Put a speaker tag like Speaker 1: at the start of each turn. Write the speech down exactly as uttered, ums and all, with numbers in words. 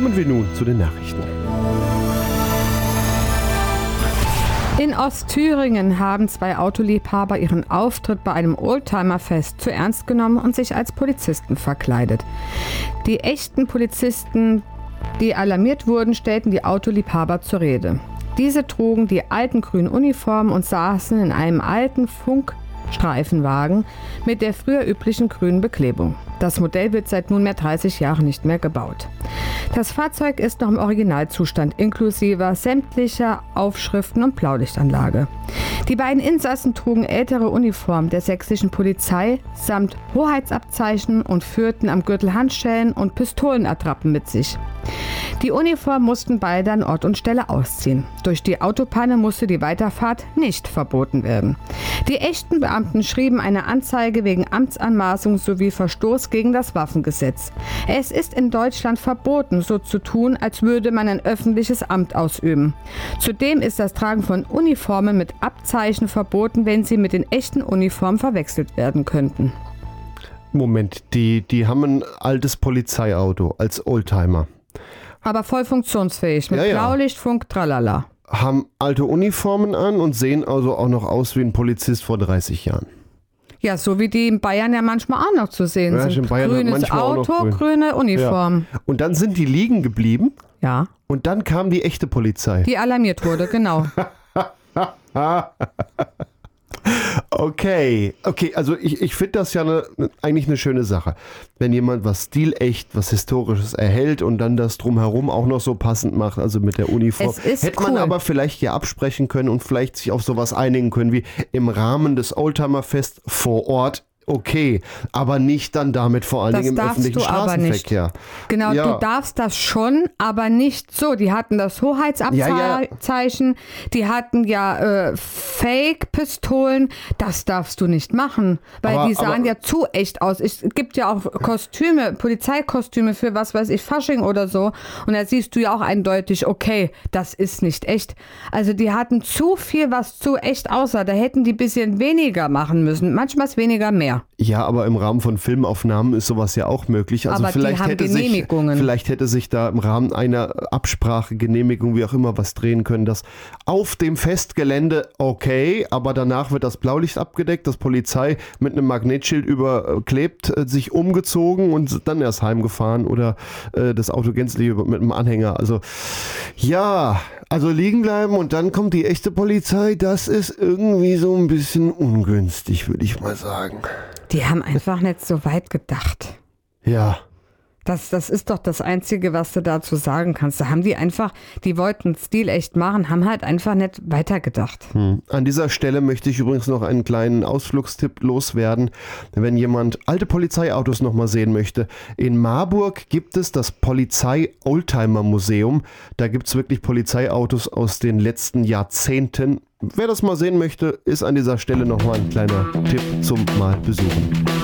Speaker 1: Kommen wir nun zu den Nachrichten.
Speaker 2: In Ostthüringen haben zwei Autoliebhaber ihren Auftritt bei einem Oldtimerfest zu ernst genommen und sich als Polizisten verkleidet. Die echten Polizisten, die alarmiert wurden, stellten die Autoliebhaber zur Rede. Diese trugen die alten grünen Uniformen und saßen in einem alten Funkstreifenwagen mit der früher üblichen grünen Beklebung. Das Modell wird seit nunmehr dreißig Jahren nicht mehr gebaut. Das Fahrzeug ist noch im Originalzustand, inklusive sämtlicher Aufschriften und Blaulichtanlage. Die beiden Insassen trugen ältere Uniformen der sächsischen Polizei samt Hoheitsabzeichen und führten am Gürtel Handschellen und Pistolenattrappen mit sich. Die Uniformen mussten beide an Ort und Stelle ausziehen. Durch die Autopanne musste die Weiterfahrt nicht verboten werden. Die echten Beamten schrieben eine Anzeige wegen Amtsanmaßung sowie Verstoß gegen das Waffengesetz. Es ist in Deutschland verboten, so zu tun, als würde man ein öffentliches Amt ausüben. Zudem ist das Tragen von Uniformen mit Abzeichen verboten, wenn sie mit den echten Uniformen verwechselt werden könnten.
Speaker 1: Moment, die, die haben ein altes Polizeiauto als Oldtimer.
Speaker 2: Aber voll funktionsfähig, mit
Speaker 1: Ja, ja.
Speaker 2: Blaulicht, Funk, tralala.
Speaker 1: Haben alte Uniformen an und sehen also auch noch aus wie ein Polizist vor dreißig Jahren.
Speaker 2: Ja, so wie die in Bayern ja manchmal auch noch zu sehen
Speaker 1: Ja, in
Speaker 2: sind.
Speaker 1: Bayern hat
Speaker 2: Grünes
Speaker 1: manchmal auch noch
Speaker 2: Auto,
Speaker 1: grün.
Speaker 2: grüne Uniform.
Speaker 1: Ja. Und dann sind die liegen geblieben
Speaker 2: Ja.
Speaker 1: und dann kam die echte Polizei.
Speaker 2: Die alarmiert wurde, genau.
Speaker 1: Okay, okay, also ich, ich finde das ja ne, eigentlich eine schöne Sache. Wenn jemand was stilecht, was Historisches erhält und dann das drumherum auch noch so passend macht, also mit der Uniform.
Speaker 2: Es ist
Speaker 1: Hätte man
Speaker 2: cool.
Speaker 1: aber vielleicht ja absprechen können und vielleicht sich auf sowas einigen können, wie im Rahmen des Oldtimerfest vor Ort. Okay, aber nicht dann damit vor allen
Speaker 2: Das
Speaker 1: Dingen im
Speaker 2: darfst
Speaker 1: öffentlichen
Speaker 2: du aber nicht.
Speaker 1: Straßenverkehr.
Speaker 2: Genau,
Speaker 1: Ja.
Speaker 2: du darfst das schon, aber nicht so. Die hatten das Hoheitsabzeichen,
Speaker 1: Ja,
Speaker 2: die hatten ja äh, Fake-Pistolen. Das darfst du nicht machen, weil
Speaker 1: Aber-
Speaker 2: die sahen
Speaker 1: aber-
Speaker 2: ja zu echt aus. Es gibt ja auch Kostüme, Polizeikostüme für was weiß ich, Fasching oder so. Und da siehst du ja auch eindeutig, okay, das ist nicht echt. Also die hatten zu viel, was zu echt aussah. Da hätten die ein bisschen weniger machen müssen. Manchmal ist weniger mehr.
Speaker 1: Ja, aber im Rahmen von Filmaufnahmen ist sowas ja auch möglich. Also
Speaker 2: Aber die
Speaker 1: vielleicht
Speaker 2: haben
Speaker 1: hätte sich,
Speaker 2: Genehmigungen.
Speaker 1: vielleicht hätte sich da im Rahmen einer Absprache, Genehmigung, wie auch immer, was drehen können, dass auf dem Festgelände okay, aber danach wird das Blaulicht abgedeckt, das Polizei mit einem Magnetschild überklebt, äh, sich umgezogen und dann erst heimgefahren oder äh, das Auto gänzlich über, mit einem Anhänger. Also ja, also liegen bleiben und dann kommt die echte Polizei, das ist irgendwie so ein bisschen ungünstig, würde ich mal sagen.
Speaker 2: Die haben einfach nicht so weit gedacht.
Speaker 1: Ja.
Speaker 2: Das, das ist doch das Einzige, was du dazu sagen kannst. Da haben die einfach, die wollten Stil echt machen, haben halt einfach nicht weitergedacht.
Speaker 1: Hm. An dieser Stelle möchte ich übrigens noch einen kleinen Ausflugstipp loswerden. Wenn jemand alte Polizeiautos nochmal sehen möchte, in Marburg gibt es das Polizei-Oldtimer-Museum. Da gibt es wirklich Polizeiautos aus den letzten Jahrzehnten. Wer das mal sehen möchte, ist an dieser Stelle nochmal ein kleiner Tipp zum Mal besuchen.